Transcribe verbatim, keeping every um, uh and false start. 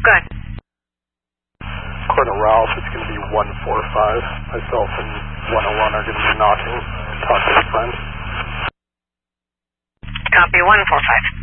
Go ahead. According to Ralph, it's going to be one four five. Myself and one oh one are going to be knocking to talk to his friend. Copy one four five.